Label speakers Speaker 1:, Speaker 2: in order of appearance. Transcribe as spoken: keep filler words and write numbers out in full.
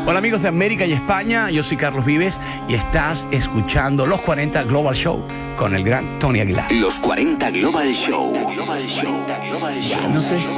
Speaker 1: Hola amigos de América y España, yo soy Carlos Vives y estás escuchando Los cuarenta Global Show con el gran Tony Aguilar.
Speaker 2: Los cuarenta Global Show. Global Show. Global Show.
Speaker 3: No sé